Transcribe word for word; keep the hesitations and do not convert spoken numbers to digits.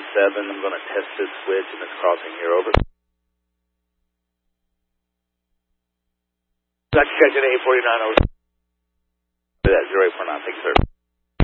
seven. I'm going to test this switch in this crossing here. Over. Got you catching eight forty-nine over. That zero eight four nine. Thank you, sir.